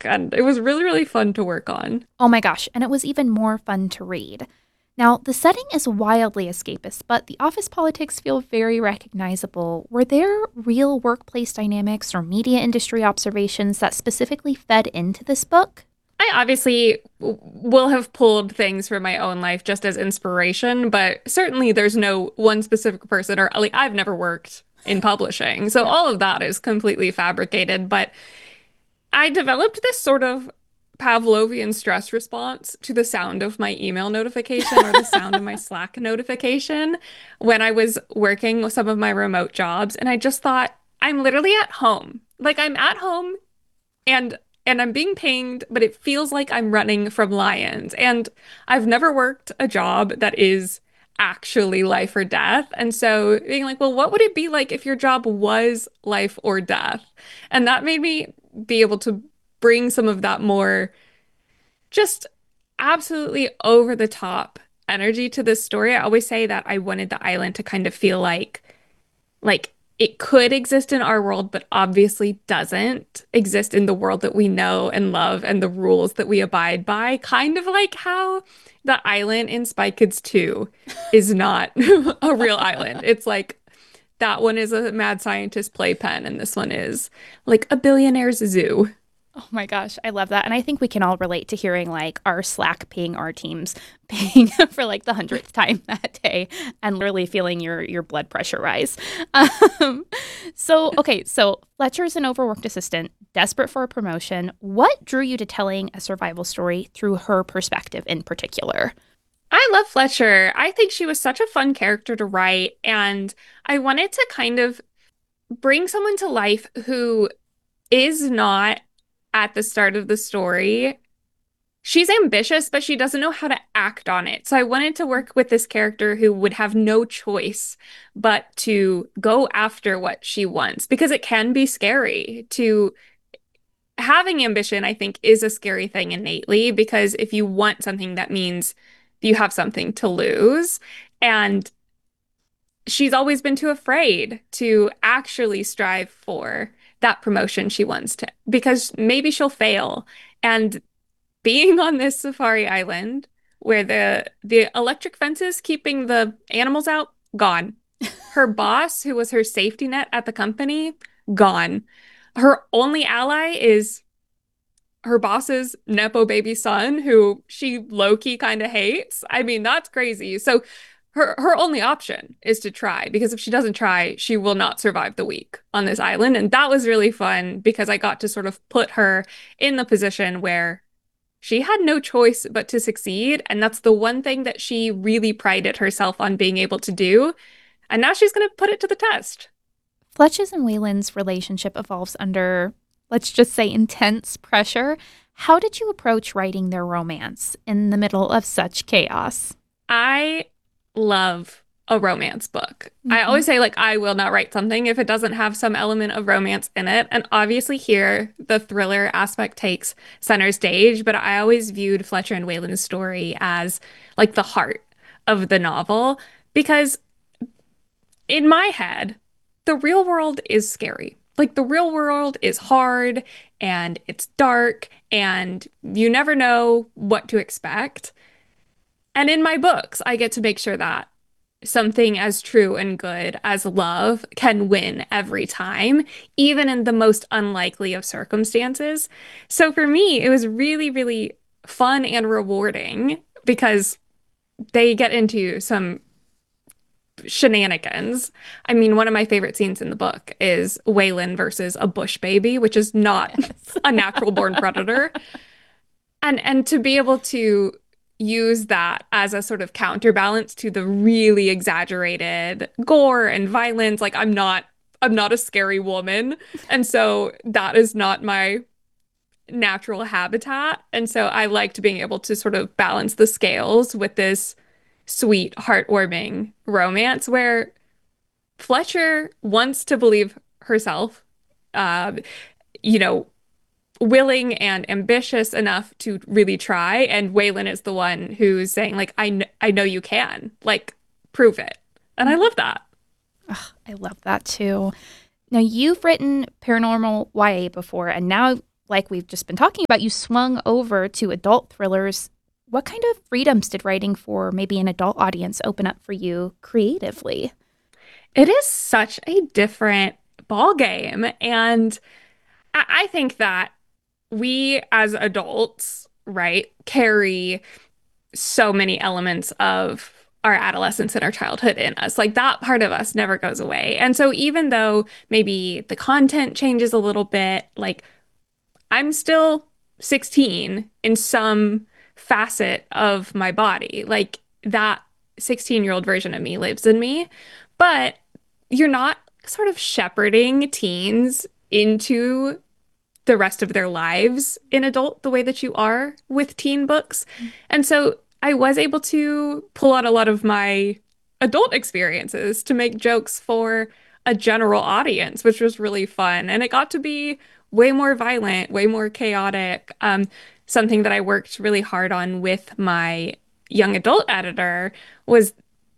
and it was really, really fun to work on. Oh my gosh, and it was even more fun to read. Now, the setting is wildly escapist, but the office politics feel very recognizable. Were there real workplace dynamics or media industry observations that specifically fed into this book? I obviously will have pulled things from my own life just as inspiration, but certainly there's no one specific person, or like I've never worked in publishing. So Yeah. all of that is completely fabricated. But I developed this sort of Pavlovian stress response to the sound of my email notification or the sound of my Slack notification when I was working with some of my remote jobs. And I just thought, I'm literally at home. Like I'm at home and I'm being pinged, but it feels like I'm running from lions. And I've never worked a job that is actually life or death. And so being like, well, what would it be like if your job was life or death? And that made me be able to bring some of that more just absolutely over the top energy to this story. I always say that I wanted the island to kind of feel like it could exist in our world, but obviously doesn't exist in the world that we know and love and the rules that we abide by. Kind of like how the island in Spy Kids 2 is not a real island. It's like that one is a mad scientist playpen, and this one is like a billionaire's zoo. Oh my gosh, I love that. And I think we can all relate to hearing like our Slack ping our teams ping for like the hundredth time that day and literally feeling your blood pressure rise. Um, so Fletcher's an overworked assistant, desperate for a promotion. What drew you to telling a survival story through her perspective in particular? I love Fletcher. I think she was such a fun character to write, and I wanted to kind of bring someone to life who is not at the start of the story. She's ambitious, but she doesn't know how to act on it. So I wanted to work with this character who would have no choice but to go after what she wants because it can be scary to having ambition, I think, is a scary thing innately because if you want something, that means you have something to lose. And she's always been too afraid to actually strive for that promotion she wants to because maybe she'll fail. And being on this safari island where the electric fences keeping the animals out, gone. Her boss, who was her safety net at the company, gone. Her only ally is her boss's Nepo baby son, who she low-key kind of hates. I mean, that's crazy. So her only option is to try because if she doesn't try, she will not survive the week on this island. And that was really fun because I got to sort of put her in the position where she had no choice but to succeed. And that's the one thing that she really prided herself on being able to do. And now she's going to put it to the test. Fletch's and Wayland's relationship evolves under, let's just say, intense pressure. How did you approach writing their romance in the middle of such chaos? I love a romance book. I Mm-hmm. always say, like, I will not write something if it doesn't have some element of romance in it. And obviously, here, the thriller aspect takes center stage, but I always viewed Fletcher and Wayland's story as like the heart of the novel because in my head, the real world is scary. Like the real world is hard and it's dark and you never know what to expect. And in my books, I get to make sure that something as true and good as love can win every time, even in the most unlikely of circumstances. So for me, it was really, really fun and rewarding because they get into some shenanigans. I mean, one of my favorite scenes in the book is Waylon versus a bush baby, which is not Yes. a natural born predator. And to be able to use that as a sort of counterbalance to the really exaggerated gore and violence, like I'm not a scary woman. And so that is not my natural habitat. And so I liked being able to sort of balance the scales with this sweet, heartwarming romance where Fletcher wants to believe herself, uh, you know, willing and ambitious enough to really try. And Waylon is the one who's saying, like, I know you can, like, prove it. And I love that. I love that too. Now, you've written paranormal YA before, and now like we've just been talking about, you swung over to adult thrillers. What kind of freedoms did writing for maybe an adult audience open up for you creatively? It is such a different ball game. And I think that we as adults, right, carry so many elements of our adolescence and our childhood in us. Like that part of us never goes away. And so even though maybe the content changes a little bit, like I'm still 16 in some facet of my body. Like that 16-year-old version of me lives in me. But you're not sort of shepherding teens into the rest of their lives in adult the way that you are with teen books. And so I was able to pull out a lot of my adult experiences to make jokes for a general audience, which was really fun. And it got to be way more violent, way more chaotic. Something that I worked really hard on with my young adult editor was,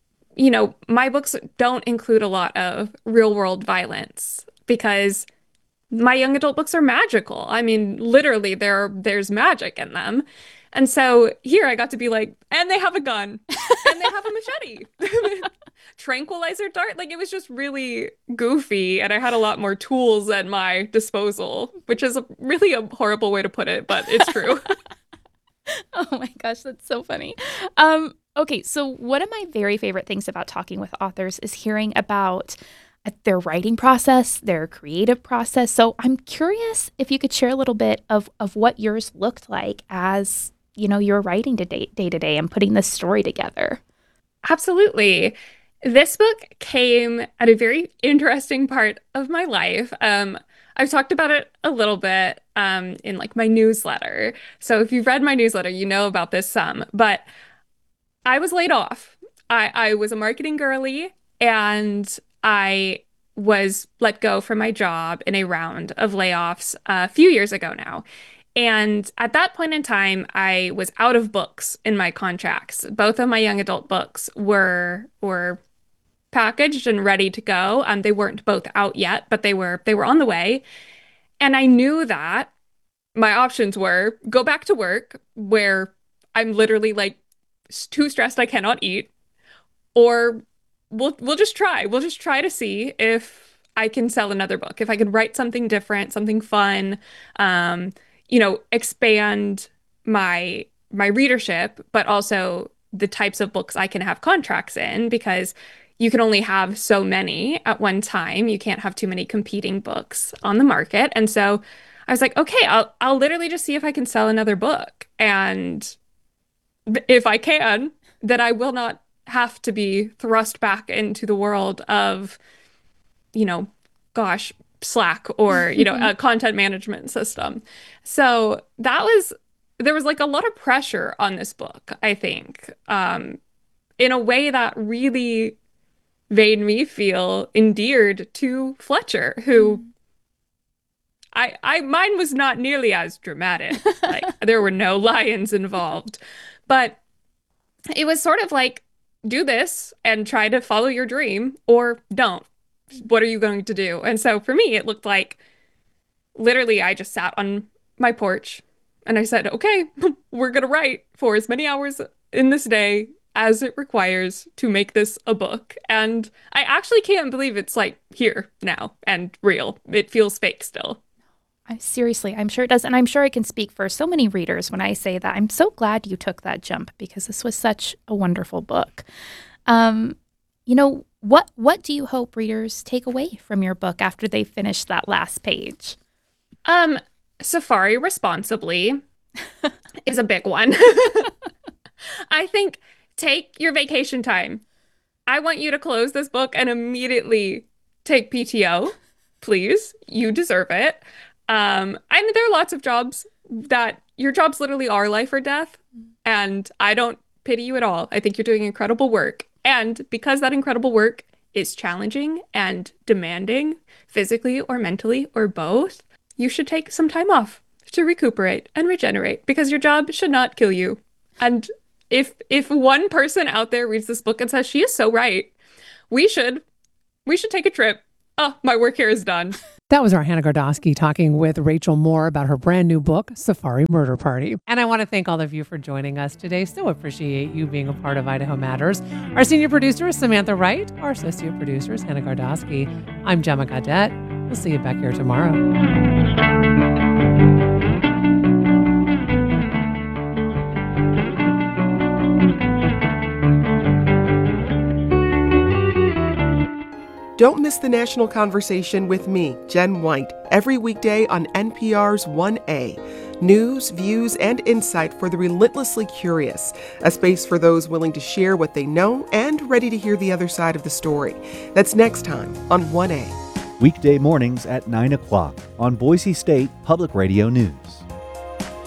my books don't include a lot of real world violence because my young adult books are magical. I mean, literally there's magic in them. And so here I got to be like, and they have a gun and they have a machete. Tranquilizer dart. Like it was just really goofy and I had a lot more tools at my disposal, which is really a horrible way to put it, but it's true. Oh my gosh, that's so funny. Okay, so one of my very favorite things about talking with authors is hearing about their writing process, their creative process. So I'm curious if you could share a little bit of what yours looked like as, you're writing day to day and putting this story together. Absolutely. This book came at a very interesting part of my life. I've talked about it a little bit in like my newsletter. So if you've read my newsletter, you know about this some. But I was laid off. I was a marketing girly and I was let go from my job in a round of layoffs a few years ago now. And at that point in time, I was out of books in my contracts. Both of my young adult books were packaged and ready to go. They weren't both out yet, but they were on the way. And I knew that my options were go back to work where I'm literally like too stressed I cannot eat, or we'll just try. We'll just try to see if I can sell another book, if I could write something different, something fun, expand my readership, but also the types of books I can have contracts in because you can only have so many at one time. You can't have too many competing books on the market. And so I was like, okay, I'll literally just see if I can sell another book. And if I can, then I will not have to be thrust back into the world of, you know, gosh, Slack or, a content management system. So there was like a lot of pressure on this book, I think, in a way that really made me feel endeared to Fletcher, who mine was not nearly as dramatic. Like there were no lions involved, but it was sort of like, do this and try to follow your dream or don't. What are you going to do? And so for me, it looked like literally I just sat on my porch and I said, okay, we're going to write for as many hours in this day as it requires to make this a book. And I actually can't believe it's like here now and real. It feels fake still. Seriously, I'm sure it does. And I'm sure I can speak for so many readers when I say that I'm so glad you took that jump because this was such a wonderful book. What do you hope readers take away from your book after they finish that last page? Safari responsibly is a big one. I think take your vacation time. I want you to close this book and immediately take PTO, please. You deserve it. I mean, there are lots of jobs that your jobs literally are life or death, and I don't pity you at all. I think you're doing incredible work. And because that incredible work is challenging and demanding, physically or mentally or both, you should take some time off to recuperate and regenerate because your job should not kill you. And if one person out there reads this book and says she is so right, we should take a trip. Oh, my work here is done. That was our Hannah Gardosky talking with Rachel Moore about her brand new book, Safari Murder Party. And I want to thank all of you for joining us today. So appreciate you being a part of Idaho Matters. Our senior producer is Samantha Wright. Our associate producer is Hannah Gardosky. I'm Gemma Cadet. We'll see you back here tomorrow. Don't miss the national conversation with me, Jen White, every weekday on NPR's 1A. News, views, and insight for the relentlessly curious. A space for those willing to share what they know and ready to hear the other side of the story. That's next time on 1A. Weekday mornings at 9 o'clock on Boise State Public Radio News.